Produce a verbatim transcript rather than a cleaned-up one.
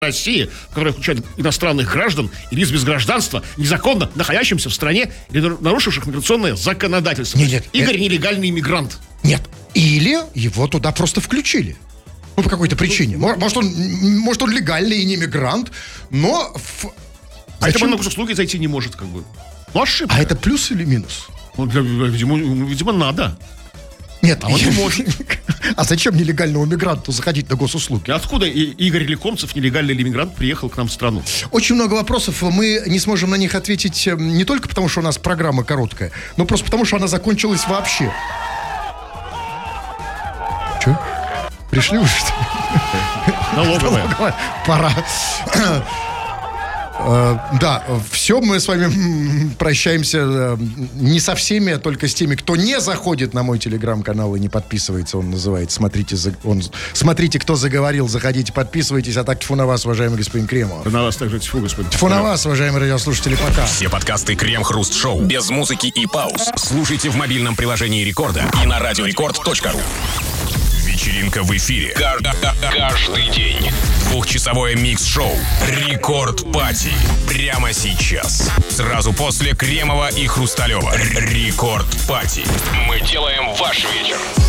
России, которая включает иностранных граждан и лиц без гражданства, незаконно находящимся в стране или нарушивших миграционное законодательство. Нет, нет, Игорь это... нелегальный иммигрант. Нет, или его туда просто включили. Ну, по какой-то причине. Может, он, может, он легальный и не мигрант, но... В... А это он на госуслуги зайти не может, как бы. Ну, ошибка. А это плюс или минус? Ну, для, видимо, видимо, надо. Нет, а он не может. А зачем нелегальному мигранту заходить на госуслуги? И откуда Игорь Лекомцев, нелегальный иммигрант, приехал к нам в страну? Очень много вопросов. Мы не сможем на них ответить не только потому, что у нас программа короткая, но просто потому, что она закончилась вообще. Че? Пришли уже, что ли? Налоговая. Налоговая. Пора. Да, все, мы с вами прощаемся не со всеми, а только с теми, кто не заходит на мой телеграм-канал и не подписывается. Он называется «Смотрите, он, смотрите, кто заговорил». Заходите, подписывайтесь. А так тьфу на вас, уважаемый господин Кремов. На вас также тьфу, господин. Тьфу на вас, уважаемые радиослушатели, пока. Все подкасты «Крем-Хруст-Шоу» без музыки и пауз слушайте в мобильном приложении Рекорда и на радиорекорд точка ру. Вечеринка в эфире. Каждый день. Двухчасовое микс-шоу «Рекорд Пати». Прямо сейчас. Сразу после Кремова и Хрусталева. «Рекорд Пати». Мы делаем ваш вечер.